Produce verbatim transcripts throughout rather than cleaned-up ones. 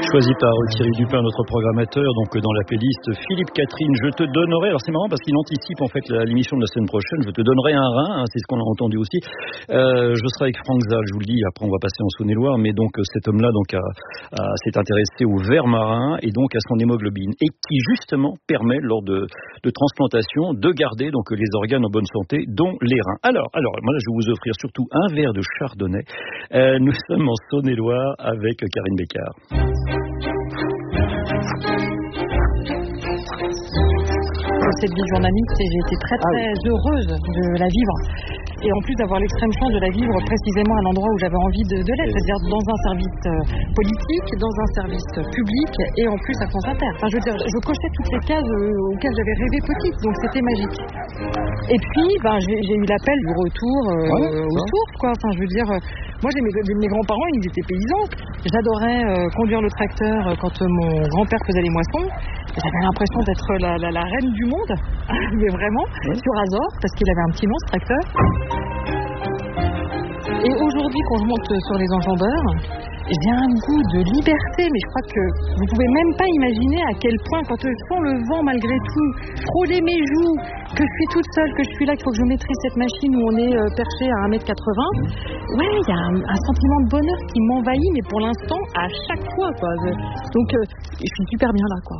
Choisi par Thierry Dupin, notre programmateur, donc dans la playlist Philippe Catherine, je te donnerai, alors c'est marrant parce qu'il anticipe en fait l'émission de la semaine prochaine, je te donnerai un rein, hein, c'est ce qu'on a entendu aussi. Euh, je serai avec Franck Zal, je vous le dis, après on va passer en Saône-et-Loire, mais donc cet homme-là donc a, a, s'est intéressé au ver marin et donc à son hémoglobine, et qui justement permet lors de, de transplantation de garder donc les organes en bonne santé, dont les reins. Alors, alors moi je vais vous offrir surtout un verre de chardonnay. Euh, nous sommes en Saône-et-Loire avec Karine Bécard. Cette vie journaliste, et j'ai été très très ah oui. heureuse de la vivre, et en plus d'avoir l'extrême chance de la vivre précisément à l'endroit où j'avais envie de, de l'être, c'est-à-dire dans un service politique, dans un service public, et en plus à France Inter. Enfin, je veux dire, je cochais toutes les cases auxquelles j'avais rêvé petite, donc c'était magique. Et puis, ben, j'ai, j'ai eu l'appel du retour euh, ouais, aux sources, quoi. Enfin, je veux dire, euh, moi j'ai mes, mes grands-parents, ils étaient paysans. J'adorais euh, conduire le tracteur quand euh, mon grand-père faisait les moissons. J'avais l'impression d'être la, la, la reine du monde, mais vraiment, ouais. sur Azor, parce qu'il avait un petit nom, ce tracteur. Et aujourd'hui, quand je monte sur les enjambeurs, j'ai un goût de liberté, mais je crois que vous pouvez même pas imaginer à quel point, quand je sens le vent malgré tout frôler mes joues, que je suis toute seule, que je suis là, qu'il faut que je maîtrise cette machine où on est euh, perché à un mètre quatre-vingts, ouais, il y a un, un sentiment de bonheur qui m'envahit, mais pour l'instant, à chaque fois, quoi. Je, donc, euh, je suis super bien là, quoi.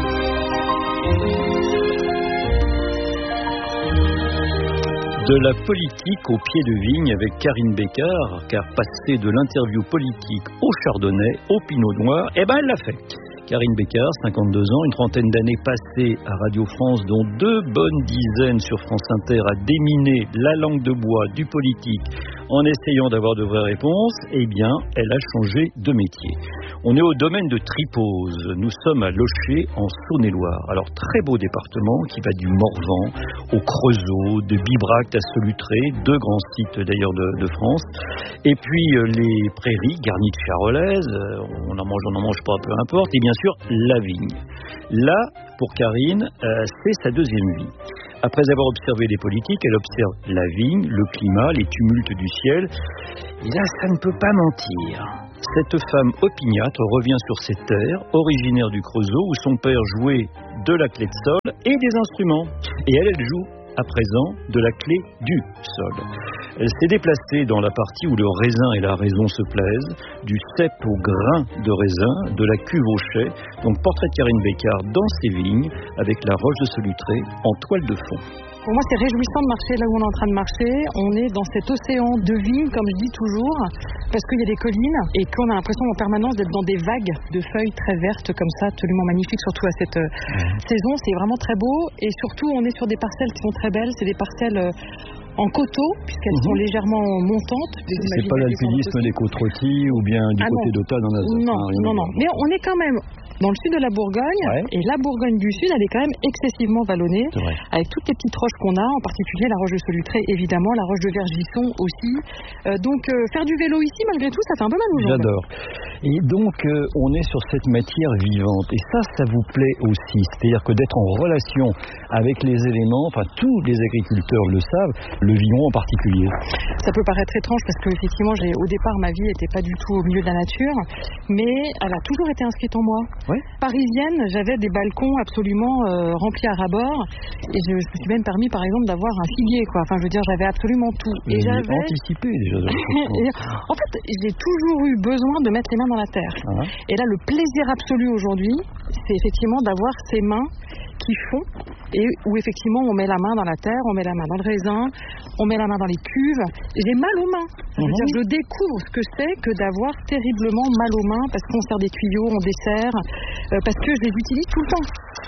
De la politique au pied de vigne avec Karine Bécard, car passer de l'interview politique au chardonnay, au pinot noir, eh ben elle l'a fait. Karine Bécard, cinquante-deux ans, une trentaine d'années passées à Radio France, dont deux bonnes dizaines sur France Inter à déminer la langue de bois du politique en essayant d'avoir de vraies réponses, eh bien, elle a changé de métier. On est au domaine de Tripose. Nous sommes à Locher, en Saône-et-Loire. Alors, très beau département qui va du Morvan au Creusot, de Bibracte à Solutré, deux grands sites d'ailleurs de, de France. Et puis, euh, les prairies garnies de charolaises, euh, on en mange, on n'en mange pas, peu importe. Et bien sûr, la vigne. Là, pour Karine, euh, c'est sa deuxième vie. Après avoir observé les politiques, elle observe la vigne, le climat, les tumultes du ciel. Et là, ça ne peut pas mentir. Cette femme opiniâtre revient sur ses terres, originaire du Creusot, où son père jouait de la clé de sol et des instruments. Et elle, elle joue à présent de la clé du sol. Elle s'est déplacée dans la partie où le raisin et la raison se plaisent, du cep au grain de raisin, de la cuve au chai. Donc portrait de Karine Bécard dans ses vignes, avec la roche de Solutré en toile de fond. Pour moi, c'est réjouissant de marcher là où on est en train de marcher. On est dans cet océan de vignes, comme je dis toujours, parce qu'il y a des collines et qu'on a l'impression en permanence d'être dans des vagues de feuilles très vertes comme ça, absolument magnifiques, surtout à cette mmh. saison. C'est vraiment très beau et surtout, on est sur des parcelles qui sont très belles. C'est des parcelles en coteaux, puisqu'elles mmh. sont légèrement montantes. C'est pas l'alpinisme des côtes rôties ou bien du ah côté non. d'Autun dans la zone. Non, non, non. Mais on est quand même dans le sud de la Bourgogne, ouais. et la Bourgogne du Sud, elle est quand même excessivement vallonnée, avec toutes les petites roches qu'on a, en particulier la roche de Solutré, évidemment, la roche de Vergisson aussi. Euh, donc, euh, faire du vélo ici, malgré tout, ça fait un peu mal aux jambes. J'adore. Et donc, euh, on est sur cette matière vivante, et ça, ça vous plaît aussi, c'est-à-dire que d'être en relation avec les éléments, enfin, tous les agriculteurs le savent, le vigneron en particulier. Ça peut paraître étrange, parce qu'effectivement, j'ai, au départ, ma vie n'était pas du tout au milieu de la nature, mais elle a toujours été inscrite en moi. Ouais. Parisienne, j'avais des balcons absolument euh, remplis à ras-bord et je, je me suis même permis par exemple d'avoir un figuier, quoi. Enfin, je veux dire, j'avais absolument tout. Et j'avais anticipé déjà. et, en fait, j'ai toujours eu besoin de mettre les mains dans la terre. Ah. Et là, le plaisir absolu aujourd'hui, c'est effectivement d'avoir ces mains qui font et où effectivement on met la main dans la terre, on met la main dans le raisin, on met la main dans les cuves. J'ai mal aux mains. Je veux mmh. dire, je découvre ce que c'est que d'avoir terriblement mal aux mains parce qu'on sert des tuyaux, on dessert, euh, parce que je les utilise tout le temps.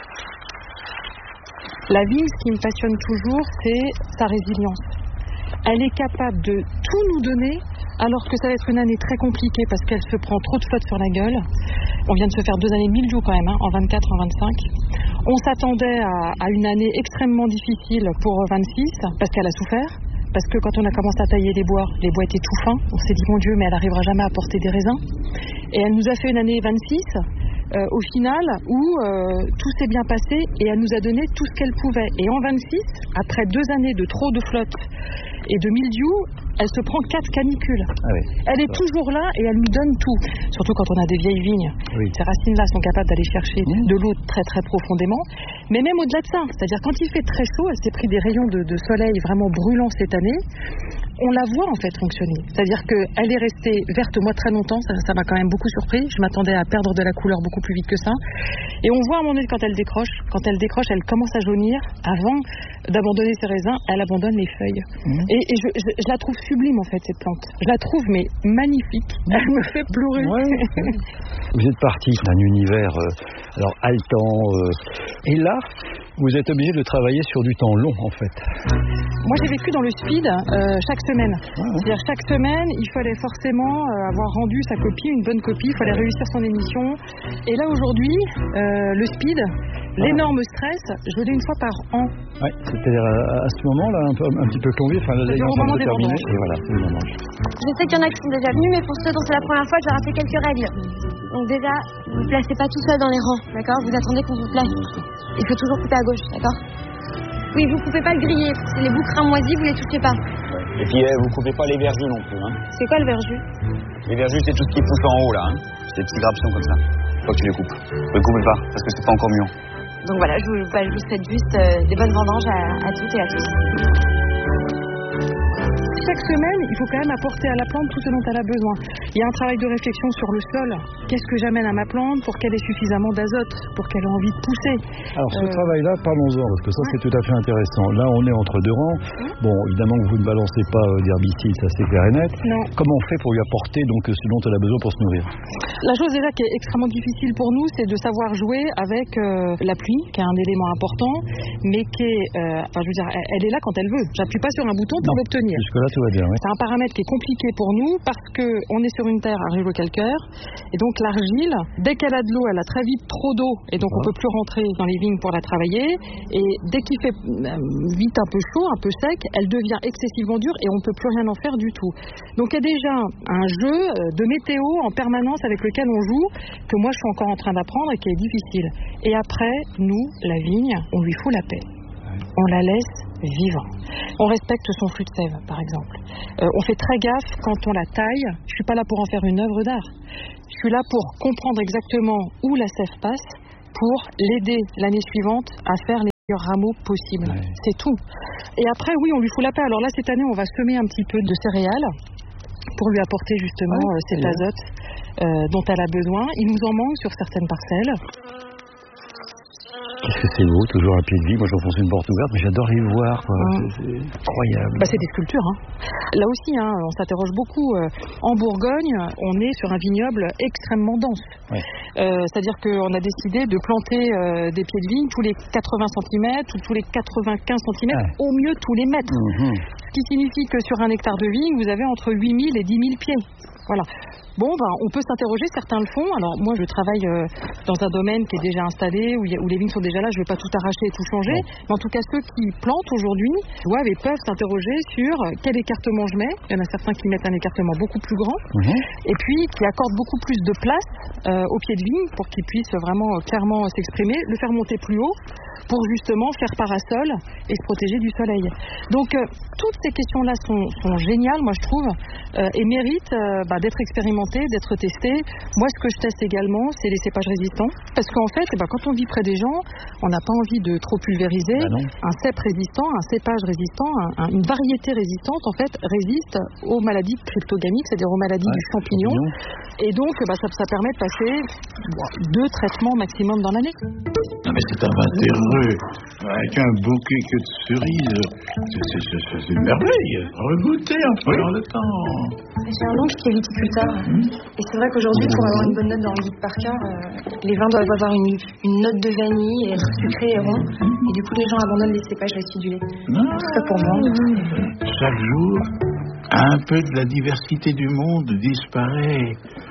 La vigne, ce qui me passionne toujours, c'est sa résilience. Elle est capable de tout nous donner, alors que ça va être une année très compliquée parce qu'elle se prend trop de flotte sur la gueule. On vient de se faire deux années de mildiou quand même, hein, en vingt-quatre, en vingt-cinq. On s'attendait à, à une année extrêmement difficile pour vingt-six, parce qu'elle a souffert. Parce que quand on a commencé à tailler les bois, les bois étaient tout fins. On s'est dit, mon Dieu, mais elle n'arrivera jamais à porter des raisins. Et elle nous a fait une année vingt-six, euh, au final, où euh, tout s'est bien passé et elle nous a donné tout ce qu'elle pouvait. Et en vingt-six, après deux années de trop de flotte et de mildiou, elle se prend quatre canicules. Ah oui. Elle est toujours là et elle nous donne tout. Surtout quand on a des vieilles vignes. Oui. Ces racines-là sont capables d'aller chercher mmh. de l'eau très très profondément. Mais même au-delà de ça, c'est-à-dire quand il fait très chaud, elle s'est pris des rayons de, de soleil vraiment brûlants cette année. On la voit en fait fonctionner. C'est-à-dire qu'elle est restée verte moi très longtemps, ça, ça m'a quand même beaucoup surpris. Je m'attendais à perdre de la couleur beaucoup plus vite que ça. Et on voit à un moment donné quand elle décroche, quand elle décroche, elle commence à jaunir. Avant d'abandonner ses raisins, elle abandonne les feuilles. Mmh. Et, et je, je, je la trouve sublime en fait cette plante. Je la trouve mais magnifique. Elle me fait pleurer. Ouais. Vous êtes parti d'un univers euh, alors haletant euh, et là vous êtes obligé de travailler sur du temps long en fait. Moi j'ai vécu dans le speed euh, chaque semaine. Ah, ouais. C'est-à-dire chaque semaine il fallait forcément euh, avoir rendu sa copie, une bonne copie, il fallait réussir son émission. Et là aujourd'hui, euh, le speed, ah. l'énorme stress, je le dis une fois par an. Oui, c'est-à-dire à, à ce moment-là un, peu, un petit peu tombé, enfin là, c'est au moment des vendanges. Et voilà, c'est le moment. Je sais qu'il y en a qui sont déjà venus, mais pour ceux dont c'est la première fois, je vais rappeler quelques règles. Donc déjà, vous ne placez pas tout seul dans les rangs, d'accord? Vous attendez qu'on vous place. Il faut toujours couper à gauche, d'accord? Oui, vous coupez pas le grillé, c'est les bouts cramoisis, vous les touchez pas. Et puis euh, vous coupez pas les verjus non plus, hein. C'est quoi le verjus? Les verjus, c'est tout ce qui pousse en haut là, hein. C'est des petits grappillons comme ça. Faut que tu les coupes. Ne les coupez pas, parce que c'est pas encore mieux. Donc voilà, je vous, bah, je vous souhaite juste euh, des bonnes vendanges à, à toutes et à tous. Chaque semaine, il faut quand même apporter à la plante tout ce dont elle a besoin. Il y a un travail de réflexion sur le sol. Qu'est-ce que j'amène à ma plante pour qu'elle ait suffisamment d'azote, pour qu'elle ait envie de pousser? Alors ce euh... travail-là, parlons-en, parce que ça ouais. c'est tout à fait intéressant. Là, on est entre deux rangs. Mmh. Bon, évidemment que vous ne balancez pas euh, d'herbicide, ça c'est clair et net. Non. Comment on fait pour lui apporter donc ce dont elle a besoin pour se nourrir? La chose déjà qui est extrêmement difficile pour nous, c'est de savoir jouer avec euh, la pluie, qui est un élément important, mais qui est, euh, enfin je veux dire, elle, elle est là quand elle veut. J'appuie pas sur un bouton pour l'obtenir. Jusque-là, tout va bien. Oui. C'est un paramètre qui est compliqué pour nous parce qu'on est sur une terre argilo-calcaire et donc l'argile, dès qu'elle a de l'eau, elle a très vite trop d'eau et donc ah. on ne peut plus rentrer dans les vignes pour la travailler et dès qu'il fait vite un peu chaud, un peu sec, elle devient excessivement dure et on ne peut plus rien en faire du tout. Donc il y a déjà un jeu de météo en permanence avec lequel on joue que moi je suis encore en train d'apprendre et qui est difficile. Et après, nous, la vigne, on lui fout la paix. On la laisse vivre. On respecte son flux de sève, par exemple. Euh, on fait très gaffe quand on la taille. Je suis pas là pour en faire une œuvre d'art. Je suis là pour comprendre exactement où la sève passe, pour l'aider l'année suivante à faire les meilleurs rameaux possibles. Ouais. C'est tout. Et après, oui, on lui fout la paix. Alors là, cette année, on va semer un petit peu de céréales pour lui apporter justement ouais, euh, cet azote euh, dont elle a besoin. Il nous en manque sur certaines parcelles. Qu'est-ce que c'est beau, toujours un pied de vie. Moi, j'enfonce une porte ouverte, mais j'adore y voir. Quoi. Mmh. C'est, c'est incroyable. Bah, c'est des sculptures. Hein. Là aussi, hein, on s'interroge beaucoup. Euh, en Bourgogne, on est sur un vignoble extrêmement dense. Ouais. Euh, c'est-à-dire qu'on a décidé de planter euh, des pieds de vigne tous les quatre-vingts centimètres ou tous les quatre-vingt-quinze centimètres, ouais. au mieux tous les mètres. Mmh. Ce qui signifie que sur un hectare de vigne, vous avez entre huit mille et dix mille pieds. Voilà. Bon, ben, on peut s'interroger, certains le font. Alors, moi, je travaille euh, dans un domaine qui est déjà installé, où, y a, où les vignes sont déjà là. Je ne vais pas tout arracher et tout changer. Ouais. Mais en tout cas, ceux qui plantent aujourd'hui doivent et peuvent s'interroger sur quel écartement je mets. Il y en a certains qui mettent un écartement beaucoup plus grand. Mmh. Et puis, qui accordent beaucoup plus de place euh, au pied de vigne pour qu'ils puissent vraiment euh, clairement s'exprimer, le faire monter plus haut pour justement faire parasol et se protéger du soleil. Donc, euh, toutes ces questions-là sont, sont géniales, moi, je trouve, euh, et méritent euh, bah, d'être expérimentées, d'être testées. Moi, ce que je teste également, c'est les cépages résistants. Parce qu'en fait, bah, quand on vit près des gens, on n'a pas envie de trop pulvériser. Bah un cep résistant, un cépage résistant, un, un, une variété résistante, en fait, résiste aux maladies cryptogamiques, c'est-à-dire aux maladies ouais, du champignon. champignon. Et donc, bah, ça, ça permet de passer bon, deux traitements maximum dans l'année. Non, mais c'est un vingtaireux, avec un bouquet que de cerises. C'est, c'est, c'est, c'est une merveille. Regoutez en prenant oui. le temps. J'ai un oncle qui est viticulteur. Mmh. Et c'est vrai qu'aujourd'hui, pour avoir une bonne note dans le guide par cœur, euh, les vins doivent avoir une, une note de vanille et être sucrés et ronds. Et du coup, les gens abandonnent les cépages acidulés. Non. Tout ça pour vendre. Chaque jour, un peu de la diversité du monde disparaît.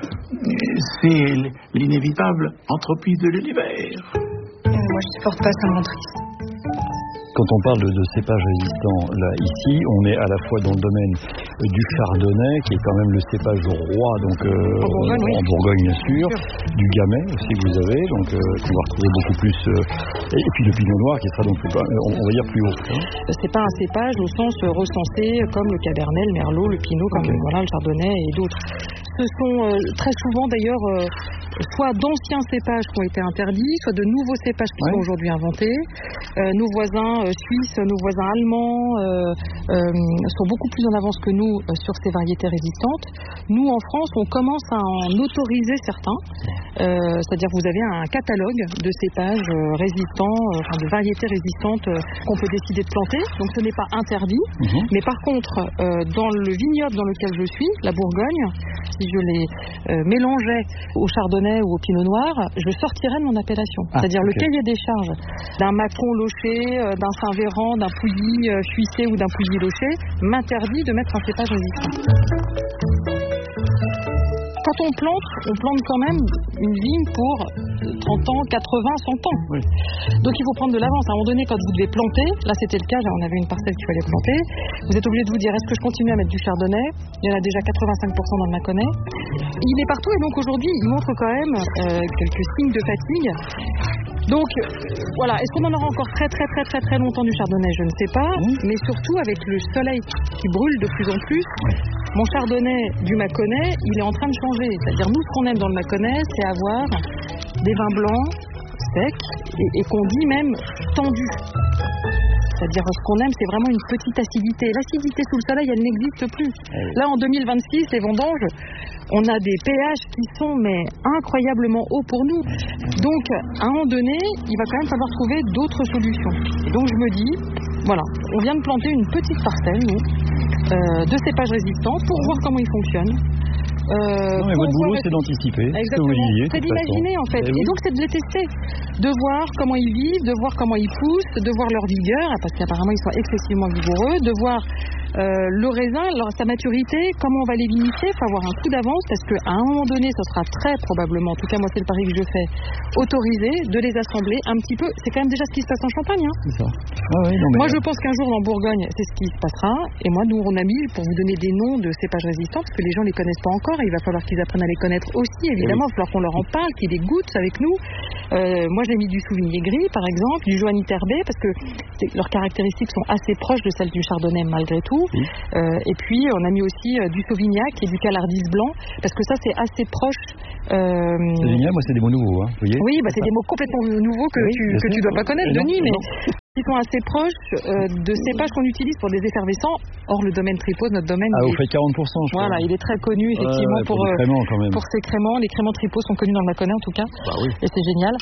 C'est l'inévitable entropie de l'univers. Moi, je supporte pas, ça me rend triste. Quand on parle de, de cépages résistants, là, ici, on est à la fois dans le domaine du chardonnay, qui est quand même le cépage roi, donc euh, en, Bourgogne, en, oui. en Bourgogne, bien sûr, du gamay aussi que vous avez, donc euh, qu'on va retrouver beaucoup plus, euh, et puis le pinot noir qui sera donc, plus, on, on va dire, plus haut. Hein. C'est pas un cépage au sens recensé comme le cabernet, le merlot, le pinot, comme okay. voilà, le chardonnay et d'autres. Ce sont euh, très souvent d'ailleurs euh, soit d'anciens cépages qui ont été interdits, soit de nouveaux cépages qui ouais. sont aujourd'hui inventés. Euh, nos voisins euh, suisses, nos voisins allemands euh, euh, sont beaucoup plus en avance que nous euh, sur ces variétés résistantes. Nous, en France, on commence à en autoriser certains. Euh, c'est-à-dire que vous avez un catalogue de cépages euh, résistants, euh, enfin de variétés résistantes euh, qu'on peut décider de planter. Donc ce n'est pas interdit. Mmh. Mais par contre, euh, dans le vignoble dans lequel je suis, la Bourgogne, si je les euh, mélangeais au chardonnay ou au pinot noir, je sortirais de mon appellation. Ah, c'est-à-dire okay. le cahier des charges d'un Mâcon loché, euh, d'un Saint-Véran, d'un Pouilly euh, Chuissé ou d'un Pouilly loché m'interdit de mettre un cépage résistant. Quand on plante, on plante quand même une vigne pour trente ans, quatre-vingts, cent ans. Oui. Donc il faut prendre de l'avance. À un moment donné, quand vous devez planter, là c'était le cas, on avait une parcelle qu'il fallait planter, vous êtes obligé de vous dire, est-ce que je continue à mettre du chardonnay? Il y en a déjà quatre-vingt-cinq pour cent dans le Mâconnais. Il est partout et donc aujourd'hui, il montre quand même euh, quelques signes de fatigue. Donc voilà, est-ce qu'on en aura encore très très très très très longtemps du chardonnay? Je ne sais pas, mmh. mais surtout avec le soleil qui brûle de plus en plus, mon chardonnay du Mâconnais, il est en train de changer. C'est-à-dire nous, ce qu'on aime dans le Mâconnais, c'est avoir des vins blancs, secs, et, et qu'on dit même tendus. C'est-à-dire ce qu'on aime, c'est vraiment une petite acidité. L'acidité sous le soleil, elle n'existe plus. Là, en deux mille vingt-six, les vendanges, on a des pH qui sont mais incroyablement hauts pour nous. Donc, à un moment donné, il va quand même falloir trouver d'autres solutions. Et donc, je me dis, voilà, on vient de planter une petite parcelle, nous, euh, de cépages résistants pour voir comment ils fonctionnent. Euh, non, mais votre boulot, c'est d'anticiper. Exactement. C'est d'imaginer, en fait. Et, et donc, c'est de les tester. De voir comment ils vivent, de voir comment ils poussent, de voir leur vigueur, parce qu'apparemment, ils sont excessivement vigoureux, de voir euh, le raisin, leur, sa maturité, comment on va les vinifier. Il faut avoir un coup d'avance, parce qu'à un moment donné, ce sera très probablement, en tout cas, moi, c'est le pari que je fais, autorisé de les assembler un petit peu. C'est quand même déjà ce qui se passe en Champagne. Hein. C'est ça. Ah oui, non, mais moi, je pense qu'un jour, en Bourgogne, c'est ce qui se passera. Et moi, nous, on a mis, pour vous donner des noms de cépages résistants, parce que les gens ne les connaissent pas encore, et il va falloir qu'ils apprennent à les connaître aussi, évidemment. Oui. Il va falloir qu'on leur en parle, qu'ils les goûtent avec nous. Euh, moi, j'ai mis du Sauvigné gris, par exemple, du Johanniter B, parce que leurs caractéristiques sont assez proches de celles du Chardonnay, malgré tout. Oui. Euh, et puis, on a mis aussi euh, du Sauvignac et du Calardis blanc, parce que ça, c'est assez proche. Euh... Sauvignac, moi, c'est des mots nouveaux, hein, vous voyez. Oui, bah, c'est des mots complètement nouveaux que oui, tu que tu dois pas connaître, non, Denis, mais... Non. Qui sont assez proches euh, de cépages qu'on utilise pour des effervescents. Or, le domaine Tripos, notre domaine... Ah, vous faites quarante pour cent, je crois. Voilà, il est très connu, effectivement, ouais, ouais, pour, pour, euh, créments, quand même. pour ses créments. Les créments Tripos sont connus dans le Mâconnais, en tout cas. Bah oui. Et c'est génial.